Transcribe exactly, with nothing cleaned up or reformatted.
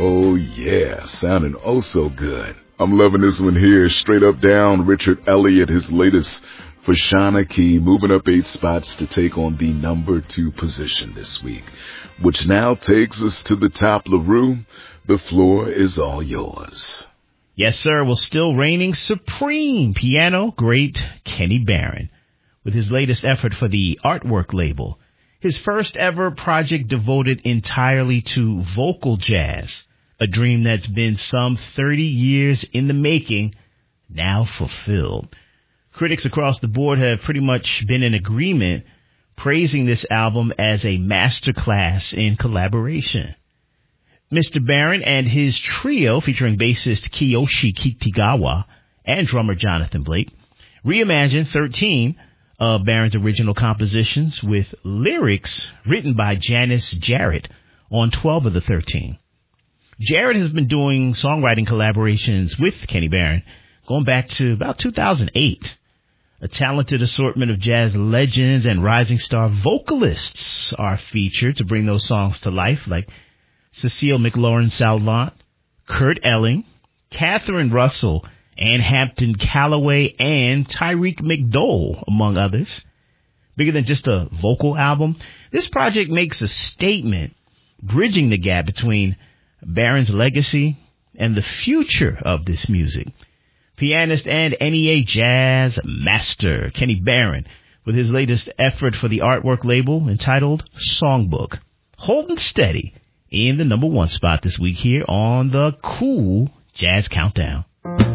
Oh, yeah, sounding oh so good. I'm loving this one here. Straight up down, Richard Elliott, his latest for Shauna Key, moving up eight spots to take on the number two position this week, which now takes us to the top. LaRue, the floor is all yours. Yes, sir. Well, still reigning supreme piano great Kenny Barron with his latest effort for the Artwork label. His first ever project devoted entirely to vocal jazz, a dream that's been some thirty years in the making, now fulfilled. Critics across the board have pretty much been in agreement, praising this album as a masterclass in collaboration. Mister Barron and his trio, featuring bassist Kiyoshi Kitagawa and drummer Jonathan Blake, reimagined thirteen of Barron's original compositions with lyrics written by Janice Jarrett on twelve of the thirteen. Jarrett has been doing songwriting collaborations with Kenny Barron going back to about two thousand eight. A talented assortment of jazz legends and rising star vocalists are featured to bring those songs to life, like Cecile McLaurin-Salvant, Kurt Elling, Catherine Russell, Ann Hampton Calloway, and Tyreek McDowell, among others. Bigger than just a vocal album, this project makes a statement bridging the gap between Barron's legacy and the future of this music. Pianist and N E A jazz master Kenny Barron with his latest effort for the Artwork label entitled Songbook, holding steady in the number one spot this week here on the Cool Jazz Countdown.